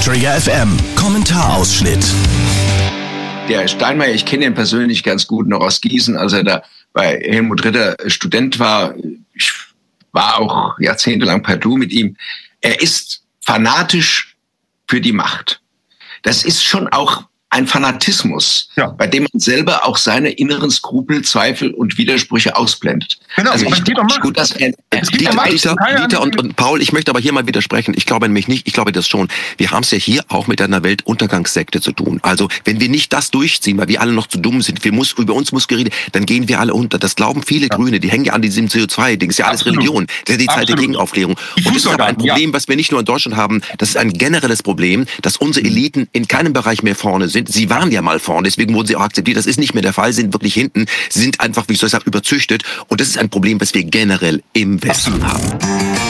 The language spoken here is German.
Trigger FM Kommentarausschnitt. Der Steinmeier, ich kenne ihn persönlich ganz gut noch aus Gießen, als er da bei Helmut Ritter Student war. Ich war auch jahrzehntelang per Du mit ihm. Er ist fanatisch für die Macht. Das ist schon auch ein Fanatismus, bei dem man selber auch seine inneren Skrupel, Zweifel und Widersprüche ausblendet. Genau, also ich glaube gut, dass Dieter und Paul, ich möchte aber hier mal widersprechen. Ich glaube nämlich nicht, ich glaube das schon. Wir haben es ja hier auch mit einer Weltuntergangssekte zu tun. Also wenn wir nicht das durchziehen, weil wir alle noch zu dumm sind, über uns muss geredet, dann gehen wir alle unter. Das glauben viele Grüne, die hängen ja an diesem CO2-Ding. Das ist ja alles Religion. Das ist die Zeit der Gegenaufklärung. Und das ist aber ein Problem, was wir nicht nur in Deutschland haben. Das ist ein generelles Problem, dass unsere Eliten in keinem Bereich mehr vorne sind. Sie waren ja mal vorne, deswegen wurden sie auch akzeptiert. Das ist nicht mehr der Fall, sie sind wirklich hinten. Sie sind einfach, wie soll ich sagen, überzüchtet. Und das ist ein Problem, was wir generell im Westen haben.